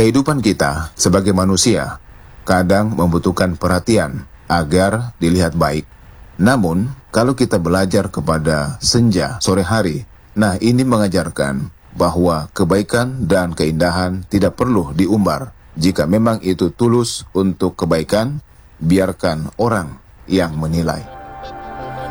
Kehidupan kita sebagai manusia kadang membutuhkan perhatian agar dilihat baik. Namun, kalau kita belajar kepada senja sore hari, nah ini mengajarkan bahwa kebaikan dan keindahan tidak perlu diumbar. Jika memang itu tulus untuk kebaikan, biarkan orang yang menilai.